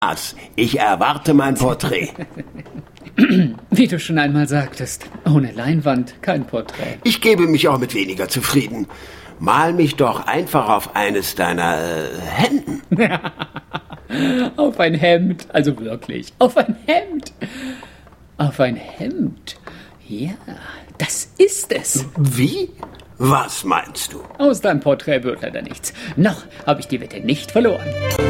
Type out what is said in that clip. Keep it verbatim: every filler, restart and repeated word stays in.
Ich erwarte mein Porträt. Wie du schon einmal sagtest, ohne Leinwand kein Porträt. Ich gebe mich auch mit weniger zufrieden. Mal mich doch einfach auf eines deiner äh, Hemden. Auf ein Hemd, also wirklich, auf ein Hemd. Auf ein Hemd. Ja, das ist es. Wie? Was meinst du? Aus deinem Porträt wird leider nichts. Noch habe ich die Wette nicht verloren.